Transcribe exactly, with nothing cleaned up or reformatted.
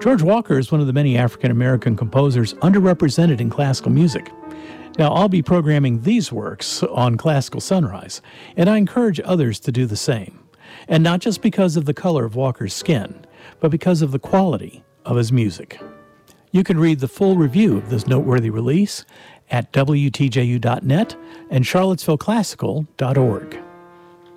George Walker is one of the many African-American composers underrepresented in classical music. Now, I'll be programming these works on Classical Sunrise, and I encourage others to do the same. And not just because of the color of Walker's skin, but because of the quality of his music. You can read the full review of this noteworthy release at W T J U dot net and Charlottesville Classical dot org.